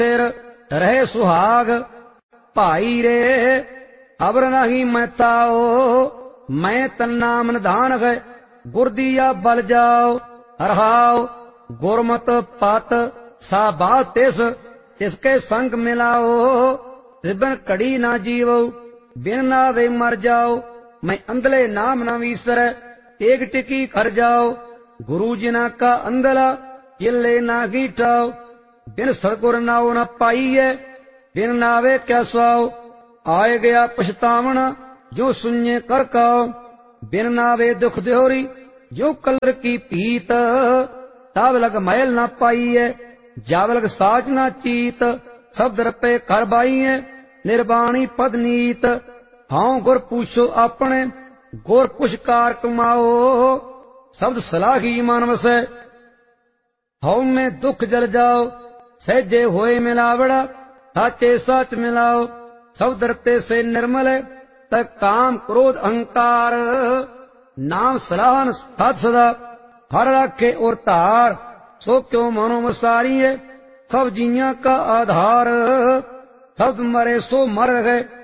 सिर रहे सुहाग। भाई रे अबर नहीं मैं ताओ, मैं तन्नाम निधान है गुर दिया बल जाओ। हरहाओ गुरमत पत सा बात तिस, इसके संग मिलाओ। बिन कड़ी ना जीवो बिन नावे मर जाओ। मैं अंधले नाम न विसर एक टिकी कर जाओ। गुरु जिना का अंधला इले ना गीठाओ। बिन सतगुर नाव न पाइए बिन नावे क्या स्वाओ। आए गया पछतावना जो सुन्ये कर काओ। बिन नावे दुख द्योरी जो कलर की पीत। ताव लग मैल न पाइए जाव लग साच न चीत। शब्द रपे कर बाइए निर्वाणी पद नीत। हाँ गुर पूछो अपने गुर पुष्कार कमाओ। शब्द सलाही मन वसै हऊ में दुख जल जाओ। सहजे होए मिलावड़ा साचे सच मिलाओ। शब्द रते से निर्मल तक काम क्रोध अहंकार। नाम सलाहन सत सदा हर राखे और तार। सो क्यों मनो मसारी है सब जिया का आधार। शब्द मरे सो मर गए